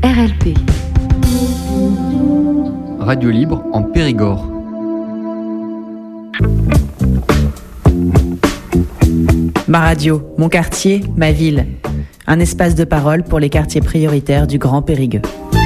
RLP. Radio libre en Périgord. Ma radio, mon quartier, ma ville. Un espace de parole pour les quartiers prioritaires du Grand Périgueux.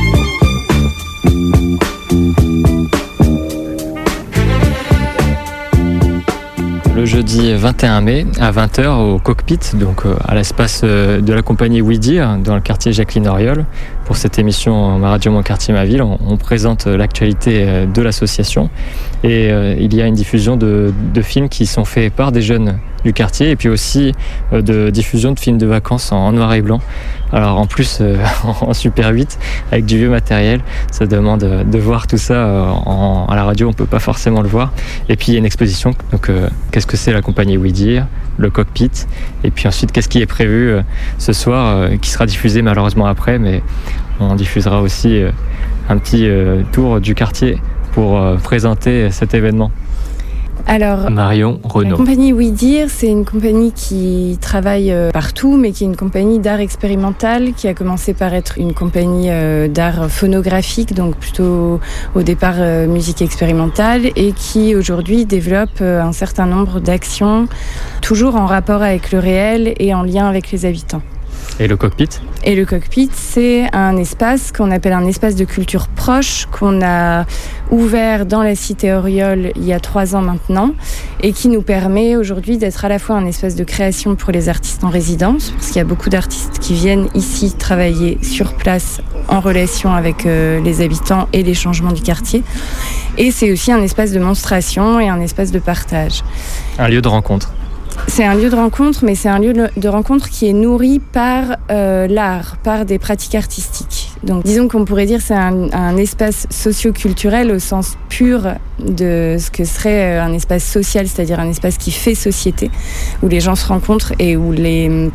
Le jeudi 21 mai à 20h au Cockpit, donc à l'espace de la compagnie Oui Dire dans le quartier Jacqueline Auriol. Pour cette émission Ma radio, mon quartier, ma ville, on présente l'actualité de l'association et il y a une diffusion de films qui sont faits par des jeunes du quartier et puis aussi de diffusion de films de vacances en noir et blanc. Alors en plus en Super 8 avec du vieux matériel, ça demande de voir tout ça à la radio, on peut pas forcément le voir. Et puis il y a une exposition, donc qu'est-ce que c'est la compagnie Oui Dire, le Cockpit, et puis ensuite qu'est-ce qui est prévu ce soir qui sera diffusé malheureusement après, mais on diffusera aussi un petit tour du quartier pour présenter cet événement. Alors, Marion Renaud. La compagnie Oui Dire, c'est une compagnie qui travaille partout, mais qui est une compagnie d'art expérimental, qui a commencé par être une compagnie d'art phonographique, donc plutôt au départ musique expérimentale, et qui aujourd'hui développe un certain nombre d'actions, toujours en rapport avec le réel et en lien avec les habitants. Et le Cockpit ? Et le Cockpit, c'est un espace qu'on appelle un espace de culture proche qu'on a ouvert dans la cité Auriol il y a 3 ans maintenant et qui nous permet aujourd'hui d'être à la fois un espace de création pour les artistes en résidence, parce qu'il y a beaucoup d'artistes qui viennent ici travailler sur place en relation avec les habitants et les changements du quartier. Et c'est aussi un espace de monstration et un espace de partage. Un lieu de rencontre. C'est un lieu de rencontre, mais c'est un lieu de rencontre qui est nourri par l'art, par des pratiques artistiques. Donc disons qu'on pourrait dire que c'est un espace socio-culturel au sens pur de ce que serait un espace social, c'est-à-dire un espace qui fait société, où les gens se rencontrent et où les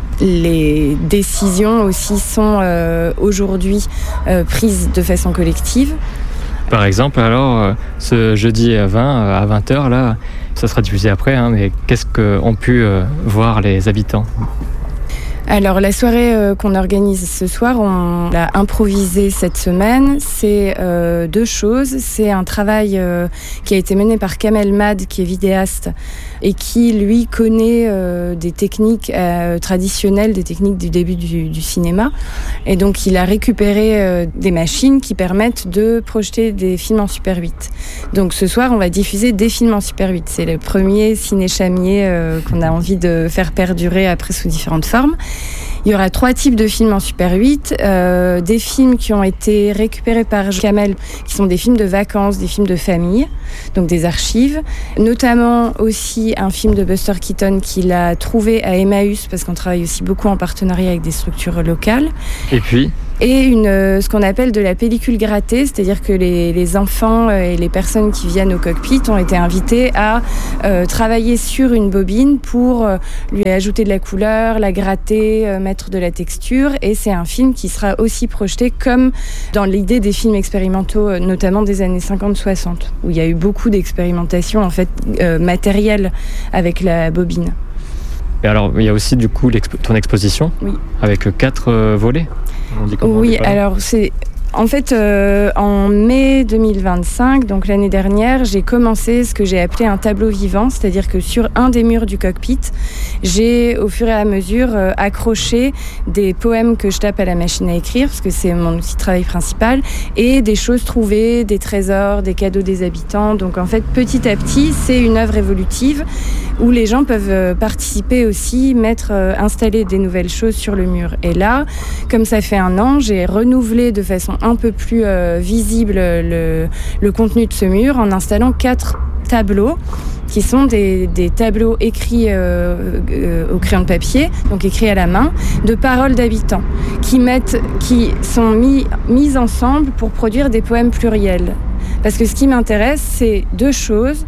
décisions aussi sont aujourd'hui prises de façon collective. Par exemple, alors, ce jeudi à 20h, là, ça sera diffusé après, mais qu'est-ce qu'ont pu voir les habitants ? Alors la soirée qu'on organise ce soir, on l'a improvisée cette semaine. C'est 2 choses. C'est un travail qui a été mené par Kamel Mad, qui est vidéaste, et qui, lui, connaît des techniques traditionnelles, des techniques du début du cinéma. Et donc il a récupéré des machines qui permettent de projeter des films en Super 8. Donc ce soir, on va diffuser des films en Super 8. C'est le premier ciné-chamier qu'on a envie de faire perdurer après sous différentes formes. Il y aura 3 types de films en Super 8, des films qui ont été récupérés par Kamel, qui sont des films de vacances, des films de famille, donc des archives, notamment aussi un film de Buster Keaton qu'il a trouvé à Emmaüs, parce qu'on travaille aussi beaucoup en partenariat avec des structures locales. Et puis et ce qu'on appelle de la pellicule grattée, c'est-à-dire que les enfants et les personnes qui viennent au Cockpit ont été invités à travailler sur une bobine pour lui ajouter de la couleur, la gratter, mettre de la texture. Et c'est un film qui sera aussi projeté comme dans l'idée des films expérimentaux, notamment des années 50-60, où il y a eu beaucoup d'expérimentations en fait, matérielles avec la bobine. Et alors, il y a aussi du coup ton exposition, oui, avec 4 volets. Oui, alors c'est... En fait, en mai 2025, donc l'année dernière, j'ai commencé ce que j'ai appelé un tableau vivant, c'est-à-dire que sur un des murs du Cockpit, j'ai au fur et à mesure accroché des poèmes que je tape à la machine à écrire, parce que c'est mon outil de travail principal, et des choses trouvées, des trésors, des cadeaux des habitants. Donc en fait, petit à petit, c'est une œuvre évolutive où les gens peuvent participer aussi, installer des nouvelles choses sur le mur. Et là, comme ça fait 1 an, j'ai renouvelé de façon un peu plus visible le contenu de ce mur en installant 4 tableaux qui sont des tableaux écrits au crayon de papier, donc écrits à la main, de paroles d'habitants qui sont mis ensemble pour produire des poèmes pluriels. Parce que ce qui m'intéresse, c'est 2 choses.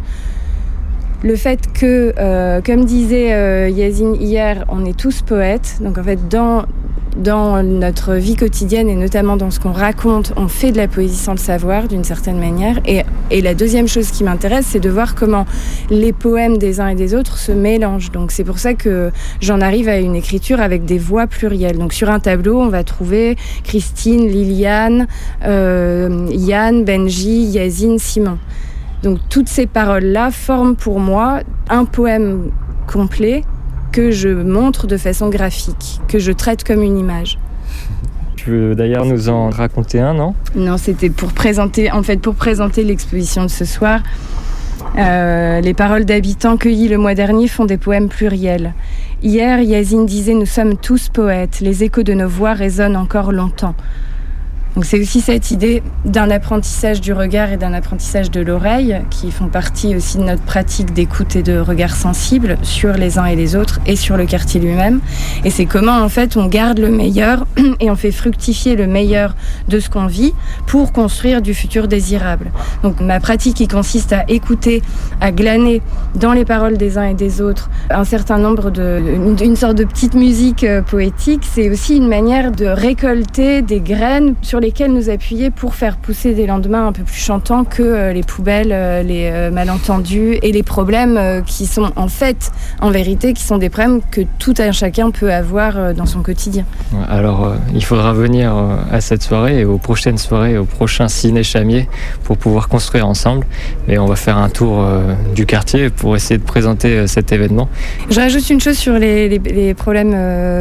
Le fait que, comme disait Yazine hier, on est tous poètes. Donc en fait, dans notre vie quotidienne et notamment dans ce qu'on raconte, on fait de la poésie sans le savoir d'une certaine manière. Et la deuxième chose qui m'intéresse, c'est de voir comment les poèmes des uns et des autres se mélangent. Donc c'est pour ça que j'en arrive à une écriture avec des voix plurielles. Donc sur un tableau, on va trouver Christine, Liliane, Yann, Benji, Yazine, Simon. Donc toutes ces paroles-là forment pour moi un poème complet que je montre de façon graphique, que je traite comme une image. Tu veux d'ailleurs nous en raconter un, non ? Non, c'était pour présenter l'exposition de ce soir. Les paroles d'habitants cueillis le mois dernier font des poèmes pluriels. Hier, Yazine disait « Nous sommes tous poètes, les échos de nos voix résonnent encore longtemps ». Donc c'est aussi cette idée d'un apprentissage du regard et d'un apprentissage de l'oreille qui font partie aussi de notre pratique d'écoute et de regard sensible sur les uns et les autres et sur le quartier lui-même. Et c'est comment en fait on garde le meilleur et on fait fructifier le meilleur de ce qu'on vit pour construire du futur désirable. Donc ma pratique qui consiste à écouter, à glaner dans les paroles des uns et des autres un certain nombre une sorte de petite musique poétique, c'est aussi une manière de récolter des graines sur lesquels nous appuyer pour faire pousser des lendemains un peu plus chantants que les poubelles, les malentendus et les problèmes qui sont en vérité, qui sont des problèmes que tout un chacun peut avoir dans son quotidien. Alors, il faudra venir à cette soirée et aux prochaines soirées, au prochain Ciné Chamier pour pouvoir construire ensemble. Mais on va faire un tour du quartier pour essayer de présenter cet événement. Je rajoute une chose sur les problèmes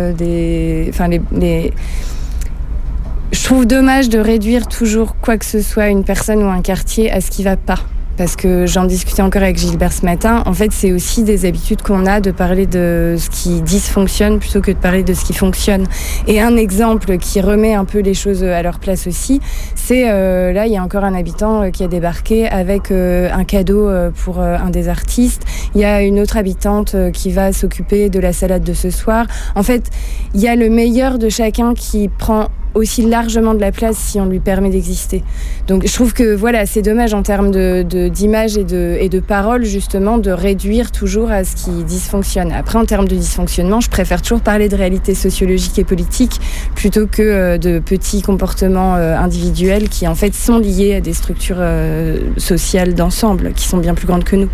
Je trouve dommage de réduire toujours quoi que ce soit, une personne ou un quartier, à ce qui va pas. Parce que j'en discutais encore avec Gilbert ce matin. En fait, c'est aussi des habitudes qu'on a de parler de ce qui dysfonctionne plutôt que de parler de ce qui fonctionne. Et un exemple qui remet un peu les choses à leur place aussi, c'est là, il y a encore un habitant qui a débarqué avec un cadeau pour un des artistes. Il y a une autre habitante qui va s'occuper de la salade de ce soir. En fait, il y a le meilleur de chacun qui prend aussi largement de la place si on lui permet d'exister. Donc je trouve que voilà, c'est dommage en termes d'image et de paroles justement de réduire toujours à ce qui dysfonctionne. Après, en termes de dysfonctionnement, je préfère toujours parler de réalité sociologique et politique plutôt que de petits comportements individuels qui en fait sont liés à des structures sociales d'ensemble qui sont bien plus grandes que nous.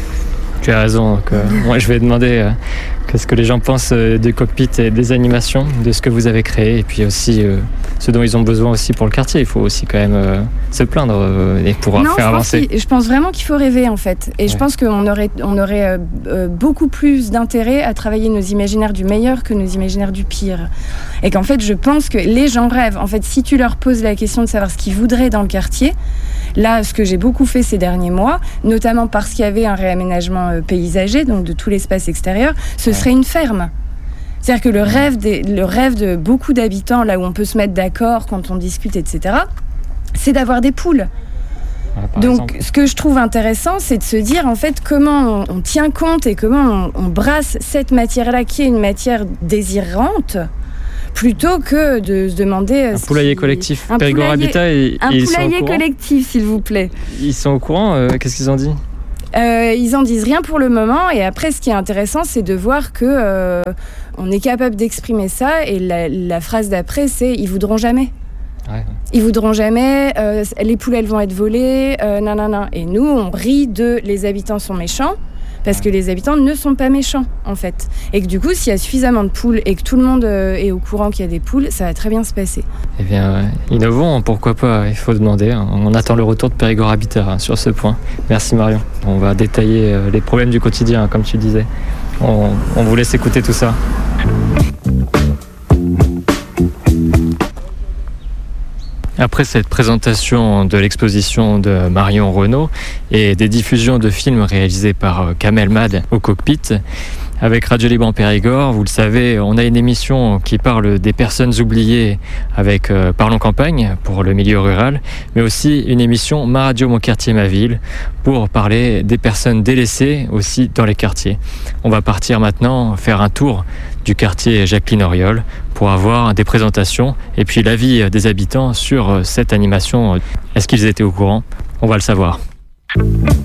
Tu as raison. Moi, je vais demander qu'est-ce que les gens pensent du cockpit et des animations, de ce que vous avez créé, et puis aussi ce dont ils ont besoin aussi pour le quartier. Il faut aussi quand même se plaindre et pouvoir faire avancer. Je pense vraiment qu'il faut rêver en fait. Et je pense qu'on aurait beaucoup plus d'intérêt à travailler nos imaginaires du meilleur que nos imaginaires du pire. Et qu'en fait, je pense que les gens rêvent. En fait, si tu leur poses la question de savoir ce qu'ils voudraient dans le quartier, là, ce que j'ai beaucoup fait ces derniers mois, notamment parce qu'il y avait un réaménagement paysager, donc de tout l'espace extérieur, ce serait une ferme. C'est-à-dire que le rêve de beaucoup d'habitants, là où on peut se mettre d'accord quand on discute, etc., c'est d'avoir des poules. Donc, ce que je trouve intéressant, c'est de se dire, en fait, comment on tient compte et comment on brasse cette matière-là, qui est une matière désirante, plutôt que de se demander... Un poulailler collectif. Périgord Habitat, un poulailler collectif, s'il vous plaît. Ils sont au courant. Qu'est-ce qu'ils ont dit ? Ils en disent rien pour le moment. Et après, ce qui est intéressant, c'est de voir que on est capable d'exprimer ça. Et la phrase d'après, c'est « ils voudront jamais ». Ouais. Ils voudront jamais, les poules, elles vont être volées, nanana. Et nous, on rit de « les habitants sont méchants ». Parce que les habitants ne sont pas méchants, en fait. Et que du coup, s'il y a suffisamment de poules et que tout le monde est au courant qu'il y a des poules, ça va très bien se passer. Eh bien, innovons, pourquoi pas, il faut demander. On attend le retour de Périgord Habitat sur ce point. Merci Marion. On va détailler les problèmes du quotidien, comme tu disais. On vous laisse écouter tout ça. Après cette présentation de l'exposition de Marion Renaud et des diffusions de films réalisés par Kamel Mad au cockpit, avec Radio Libre en Périgord, vous le savez, on a une émission qui parle des personnes oubliées avec Parlons Campagne pour le milieu rural, mais aussi une émission Ma Radio, mon quartier, ma ville pour parler des personnes délaissées aussi dans les quartiers. On va partir maintenant faire un tour du quartier Jacqueline Auriol pour avoir des présentations et puis l'avis des habitants sur cette animation. Est-ce qu'ils étaient au courant ?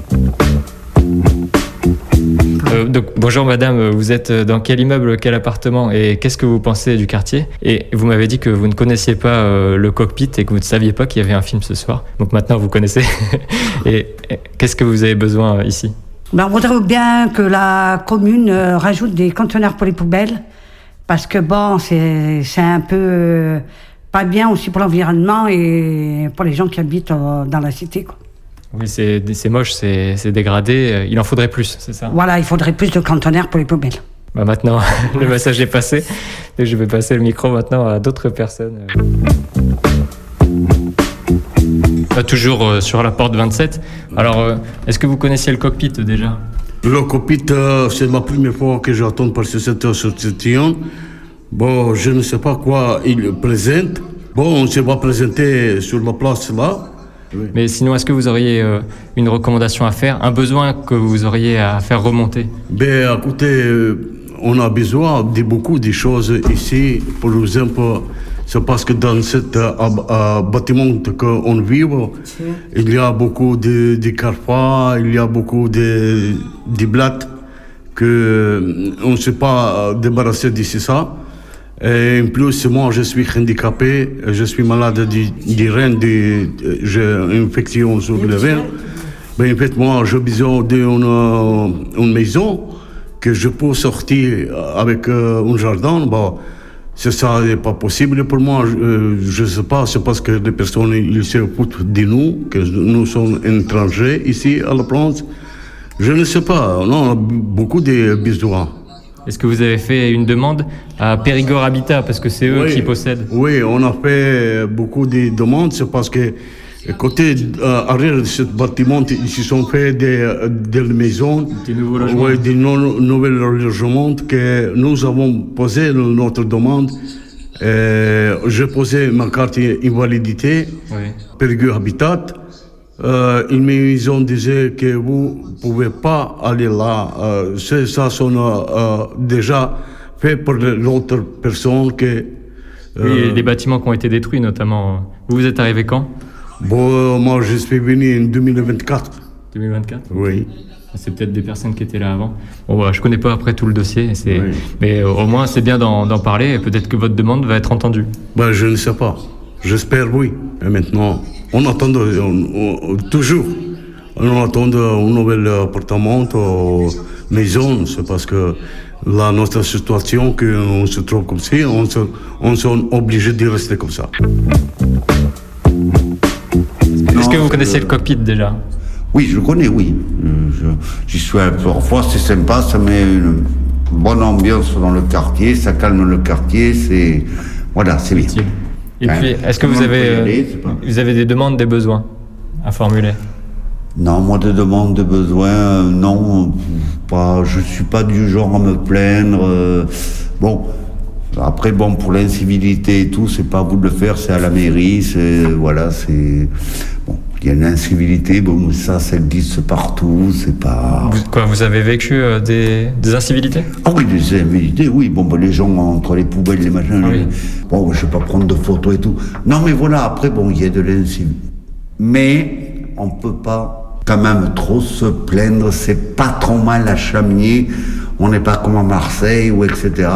On va le savoir. Donc, bonjour madame, vous êtes dans quel immeuble, quel appartement et qu'est-ce que vous pensez du quartier? Et vous m'avez dit que vous ne connaissiez pas le cockpit et que vous ne saviez pas qu'il y avait un film ce soir. Donc maintenant vous connaissez. Et qu'est-ce que vous avez besoin ici? On voudrait bien que la commune rajoute des conteneurs pour les poubelles parce que bon, c'est un peu pas bien aussi pour l'environnement et pour les gens qui habitent dans la cité, quoi. Oui, c'est moche, c'est dégradé. Il en faudrait plus, c'est ça? Voilà, il faudrait plus de conteneurs pour les poubelles. Maintenant, le message est passé. Et je vais passer le micro maintenant à d'autres personnes. Toujours sur la porte 27. Alors, est-ce que vous connaissiez le cockpit déjà? Le cockpit, c'est la première fois que j'entends parler de cette association. Bon, je ne sais pas quoi il présente. Bon, on se va présenter sur la place là. Oui. Mais sinon, est-ce que vous auriez une recommandation à faire, un besoin que vous auriez à faire remonter? Ben, écoutez, on a besoin de beaucoup de choses ici. Par exemple, c'est parce que dans ce bâtiment qu'on vit, il y a beaucoup de carrefours, il y a beaucoup de blattes qu'on ne sait pas débarrasser d'ici ça. Et en plus, moi, je suis handicapé, je suis malade du rein, j'ai une infection sur le rein. Mais en fait, moi, j'ai besoin d'une maison que je peux sortir avec un jardin. Bon, ça n'est pas possible pour moi. Je ne sais pas, c'est parce que les personnes ils se foutent de nous, que nous sommes étrangers ici à la France. Je ne sais pas, on a beaucoup de besoins. Est-ce que vous avez fait une demande à Périgord Habitat, parce que c'est eux qui possèdent? Oui, on a fait beaucoup de demandes, c'est parce que côté arrière de ce bâtiment, ils se sont fait des maisons, des nouveaux logements. Oui, des nouveaux logements que nous avons posé notre demande. J'ai posé ma carte invalidité, Périgord Habitat. Ils ont dit que vous ne pouvez pas aller là. Ça sont déjà fait pour l'autre personne. Oui, les bâtiments qui ont été détruits notamment. Vous êtes arrivé quand? Bon, moi je suis venu en 2024. 2024? Oui. C'est peut-être des personnes qui étaient là avant. Bon, je ne connais pas après tout le dossier, mais au moins c'est bien d'en parler et peut-être que votre demande va être entendue. Je ne sais pas. J'espère oui. Et maintenant, on attend toujours. On attend un nouvel appartement, maison. C'est parce que notre situation, qu'on se trouve comme ça, on est obligé de rester comme ça. Est-ce que vous connaissez le cockpit déjà? Oui, je le connais, oui. J'y suis un peu. Parfois, c'est sympa, ça met une bonne ambiance dans le quartier, ça calme le quartier, c'est bien. Et puis, est-ce que vous avez des demandes, des besoins à formuler? Non, moi, des demandes, des besoins, non, pas. Je suis pas du genre à me plaindre. Après, pour l'incivilité et tout, c'est pas à vous de le faire, c'est à la mairie, il y a une incivilité, ça existe partout, c'est pas... Vous avez vécu des incivilités? Ah oui, des incivilités, oui. Les gens entre les poubelles, les machins... Oui. Je vais pas prendre de photos et tout. Non, mais voilà, après, il y a de l'incivilité. Mais on peut pas quand même trop se plaindre, c'est pas trop mal à Chamiers, on n'est pas comme à Marseille, ou etc.